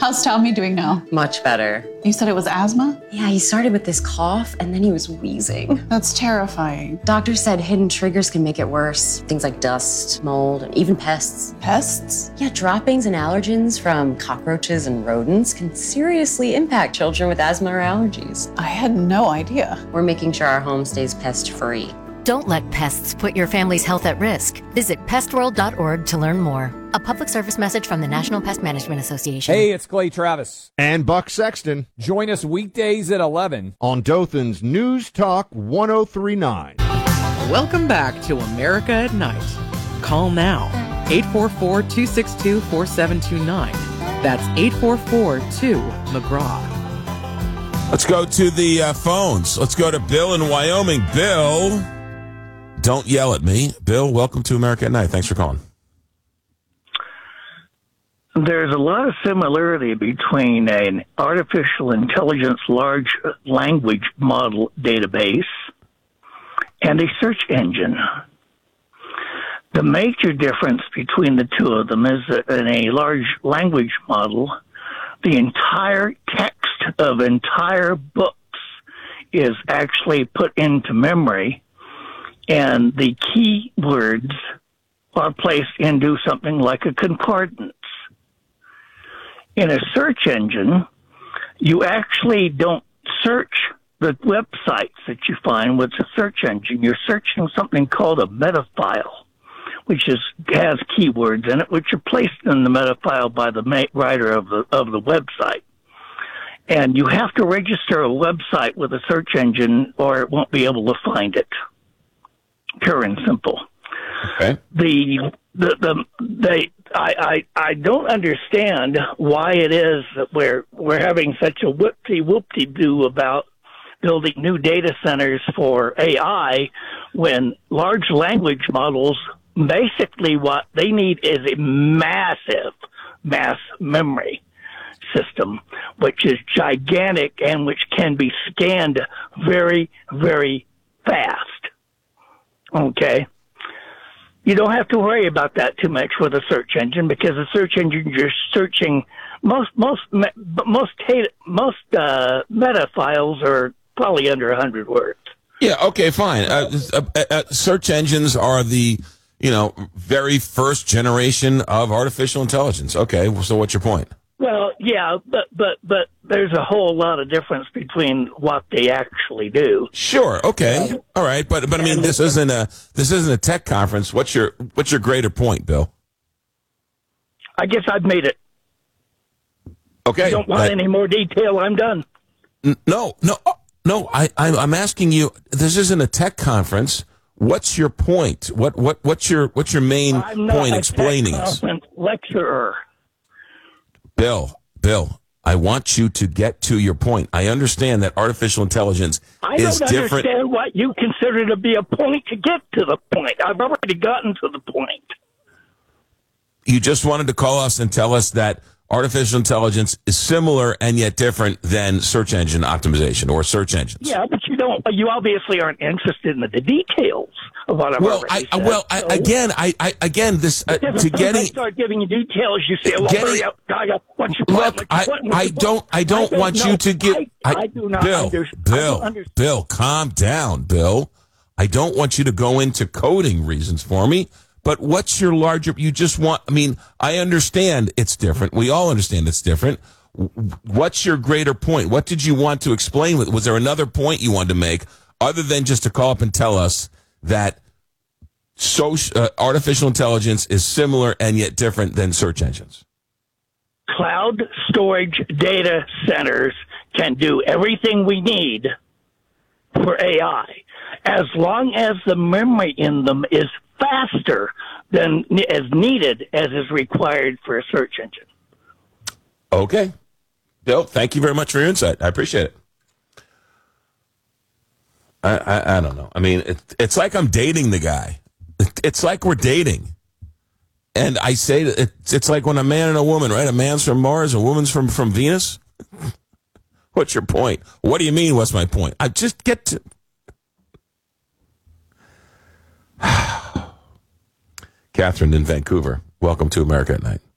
How's Tommy doing now? Much better. You said it was asthma? Yeah, he started with this cough and then he was wheezing. That's terrifying. Doctor said hidden triggers can make it worse. Things like dust, mold, and even pests. Pests? Yeah, droppings and allergens from cockroaches and rodents can seriously impact children with asthma or allergies. I had no idea. We're making sure our home stays pest-free. Don't let pests put your family's health at risk. Visit pestworld.org to learn more. A public service message from the National Pest Management Association. Hey, it's Clay Travis. And Buck Sexton. Join us weekdays at 11 on Dothan's News Talk 1039. Welcome back to America at Night. Call now. 844-262-4729. That's 844-2-McGraw. Let's go to the phones. Let's go to Bill in Wyoming. Bill, don't yell at me. Bill, welcome to America at Night. Thanks for calling. There's a lot of similarity between an artificial intelligence large language model database and a search engine. The major difference between the two of them is that in a large language model, the entire text of entire books is actually put into memory, and the keywords are placed into something like a concordance. In a search engine, you actually don't search the websites that you find with the search engine. You're searching something called a metafile, which has keywords in it, which are placed in the metafile by the writer of the website. And you have to register a website with a search engine, or it won't be able to find it. Pure and simple. Okay. I don't understand why it is that we're having such a whoopty-whoopty-doo about building new data centers for AI when large language models, basically what they need is a massive mass memory system, which is gigantic and which can be scanned very, very fast. Okay? You don't have to worry about that too much with a search engine, because a search engine, you're searching most meta files are probably under 100 words. Yeah, okay, fine. Search engines are the, very first generation of artificial intelligence. Okay, so what's your point? Well, yeah, but there's a whole lot of difference between what they actually do. Sure. Okay. All right. But I mean, this isn't a tech conference. What's your greater point, Bill? I guess I've made it. Okay. You don't want any more detail? I'm done. No. I'm asking you. This isn't a tech conference. What's your point? What's your main point explaining this? I'm not a tech conference lecturer. Bill, I want you to get to your point. I understand that artificial intelligence is different. I don't understand what you consider to be a point to get to the point. I've already gotten to the point. You just wanted to call us and tell us that artificial intelligence is similar and yet different than search engine optimization or search engines. Yeah, but you obviously aren't interested in the details of what I've already said. Again, this to getting. I start giving you details, you say, "Well, hurry up, what's your plan?" Look, I don't want you to give. I do not understand. Bill, calm down, Bill. I don't want you to go into coding reasons for me. But what's your larger? You just want. I mean, I understand it's different. We all understand it's different. What's your greater point? What did you want to explain? Was there another point you wanted to make other than just to call up and tell us that artificial intelligence is similar and yet different than search engines? Cloud storage data centers can do everything we need for AI, as long as the memory in them is faster than as needed as is required for a search engine. Okay. Bill, thank you very much for your insight. I appreciate it. I don't know. I mean, it's like I'm dating the guy. It's like we're dating. And I say it's like when a man and a woman, right? A man's from Mars, a woman's from Venus. What's your point? What do you mean, what's my point? I just get to... Catherine in Vancouver, welcome to America at Night.